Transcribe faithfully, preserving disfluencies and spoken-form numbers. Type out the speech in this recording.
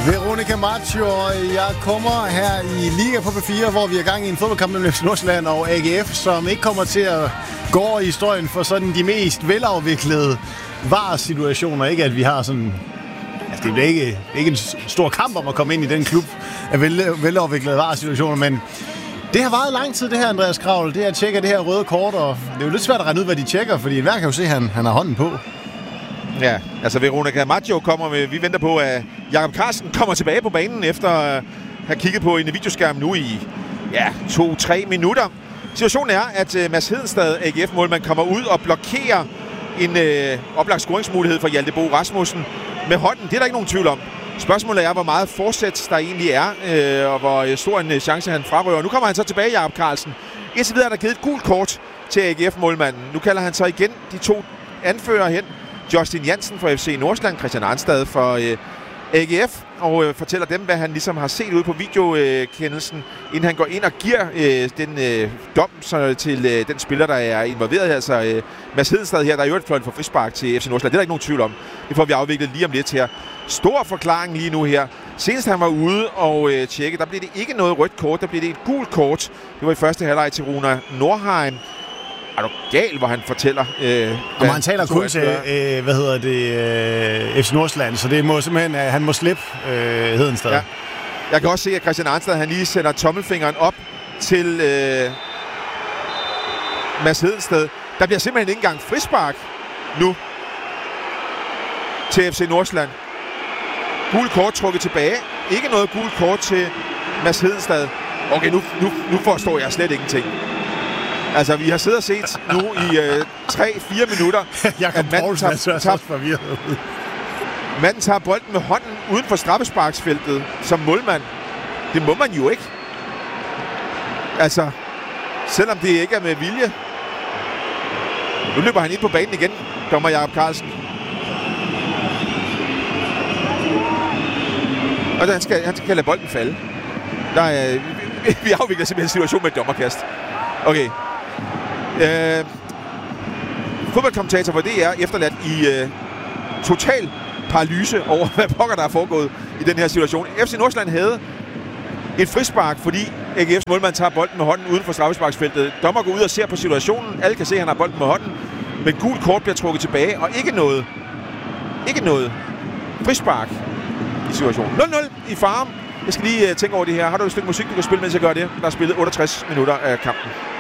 Veronica Maggio, jeg kommer her i Liga på P fire, hvor vi er gang i en fodboldkamp mellem F C Nordsjælland og A G F, som ikke kommer til at gå over i historien for sådan de mest velafviklede V A R-situationer. Ikke at vi har sådan... Altså, det er ikke, ikke en stor kamp om at komme ind i den klub af vel, velafviklede V A R-situationer, men det har varet lang tid, det her, Andreas Kravl. Det er at tjekke det her røde kort, og det er jo lidt svært at regne ud, hvad de tjekker, fordi enhver kan jo se, at han, han har hånden på. Ja, altså Veronica Maggio kommer med, vi venter på, at Jakob Carlsen kommer tilbage på banen efter at have kigget på en videoskærm nu i ja, to-tre minutter. Situationen er, at uh, Mads Hedenstad, A G F-målmand, kommer ud og blokerer en øh, oplagt scoringsmulighed for Hjalte Bo Rasmussen med hånden. Det er der ikke nogen tvivl om. Spørgsmålet er, hvor meget forsæt der egentlig er, øh, og hvor stor en chance han frarøver. Nu kommer han så tilbage, Jakob Carlsen. Indtil videre er der givet et gult kort til A G F-målmanden. Nu kalder han så igen de to anfører hen. Justin Jansen fra F C Nordsjælland, Christian Arnstad for øh, A G F, og øh, fortæller dem, hvad han ligesom har set ud på videokendelsen, øh, inden han går ind og giver øh, den øh, dom så, til øh, den spiller, der er involveret. Altså øh, Mads Hedenstad her, der er jo et fløjt for frispark til F C Nordsjælland. Det er der ikke nogen tvivl om. Det får vi afviklet lige om lidt her. Stor forklaring lige nu her. Senest han var ude og øh, tjekke, der blev det ikke noget rødt kort, der blev det et gult kort. Det var i første halvleg til Runa Nordheim. Er du gal, hvor han fortæller... Øh, og han taler kun til, øh, hvad hedder det, øh, F C Nordsjælland, så det må simpelthen, at han må slippe øh, Hedenstad. Ja. Jeg kan også se, at Christian Arnstad, han lige sætter tommelfingeren op til øh, Mads Hedenstad. Der bliver simpelthen ikke engang frispark nu til F C Nordsjælland. Gul kort trukket tilbage. Ikke noget gul kort til Mads Hedenstad. Okay, nu, nu, nu forstår jeg slet ingenting. Altså, vi har siddet og set nu i øh, tre fire minutter, at manden tager, tager, manden tager bolden med hånden uden for straffesparksfeltet som målmand. Det må man jo ikke. Altså, selvom det ikke er med vilje. Nu løber han ind på banen igen, dommer Jakob Carlsen. Og han skal, han skal lade bolden falde. Der er, vi afvikler simpelthen en situation med et dommerkast. Okay. Øh, fodboldkommentator for D R efterladt i øh, total paralyse over, hvad pokker der er foregået i den her situation. F C Nordsjælland havde et frispark, fordi A G F's målmand tager bolden med hånden uden for straffesparksfeltet. Dommer går ud og ser på situationen. Alle kan se, at han har bolden med hånden. Men gul kort bliver trukket tilbage, og ikke noget, ikke noget frispark i situationen. nul nul i Farum. Jeg skal lige uh, tænke over det her. Har du et stykke musik, du kan spille, mens jeg gør det? Der er spillet otteogtres minutter af kampen.